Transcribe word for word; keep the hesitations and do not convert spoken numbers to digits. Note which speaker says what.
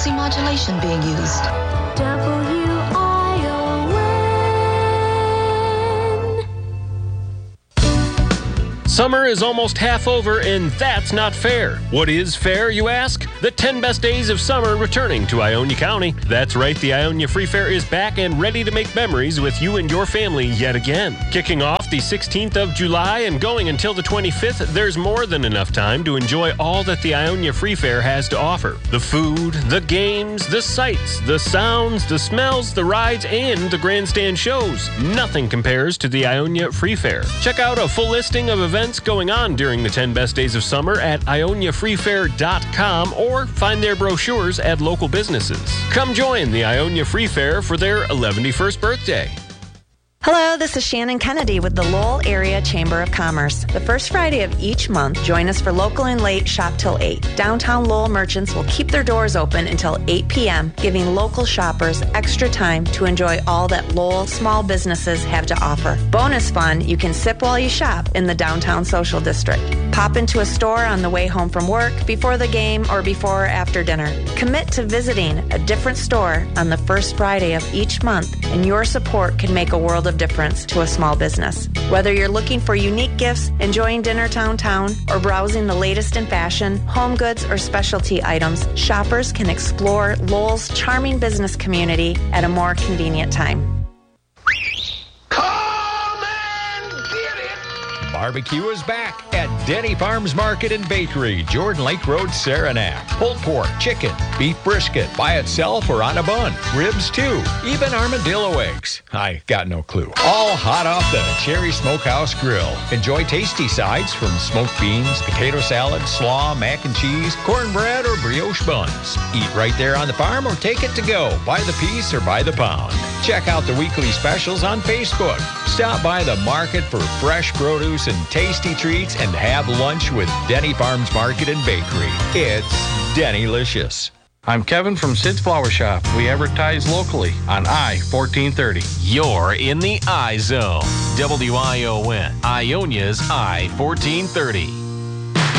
Speaker 1: frequency modulation being used.
Speaker 2: W I O N.
Speaker 3: Summer is almost half over, and that's not fair. What is fair, you ask? The ten best days of summer returning to Ionia County. That's right, the Ionia Free Fair is back and ready to make memories with you and your family yet again. Kicking off the sixteenth of July and going until the twenty-fifth, there's more than enough time to enjoy all that the Ionia Free Fair has to offer. The food, the games, the sights, the sounds, the smells, the rides, and the grandstand shows. Nothing compares to the Ionia Free Fair. Check out a full listing of events going on during the ten best days of summer at ionia free fair dot com or find their brochures at local businesses. Come join the Ionia Free Fair for their eleventy-first birthday.
Speaker 4: Hello, this is Shannon Kennedy with the Lowell Area Chamber of Commerce. The first Friday of each month, join us for Local and Late Shop Till eight. Downtown Lowell merchants will keep their doors open until eight p.m., giving local shoppers extra time to enjoy all that Lowell small businesses have to offer. Bonus fun, you can sip while you shop in the downtown social district. Pop into a store on the way home from work, before the game, or before or after dinner. Commit to visiting a different store on the first Friday of each month, and your support can make a world of difference to a small business. Whether you're looking for unique gifts, enjoying dinner downtown, or browsing the latest in fashion, home goods, or specialty items, shoppers can explore Lowell's charming business community at a more convenient time.
Speaker 5: Barbecue is back at Denny Farms Market and Bakery, Jordan Lake Road, Saranac. Pulled pork, chicken, beef brisket, by itself or on a bun. Ribs too, even armadillo eggs. I got no clue. All hot off the Cherry Smokehouse Grill. Enjoy tasty sides from smoked beans, potato salad, slaw, mac and cheese, cornbread, or brioche buns. Eat right there on the farm or take it to go, by the piece or by the pound. Check out the weekly specials on Facebook. Stop by the market for fresh produce and tasty treats and have lunch with Denny Farms Market and Bakery. It's Dennylicious.
Speaker 6: I'm Kevin from Sid's Flower Shop. We advertise locally on I fourteen thirty.
Speaker 3: You're in the I Zone. W I O N, Ionia's I fourteen thirty.